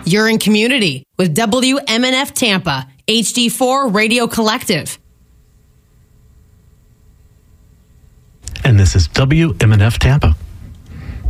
You're in community with WMNF Tampa, HD4 Radio Collective. And this is WMNF Tampa.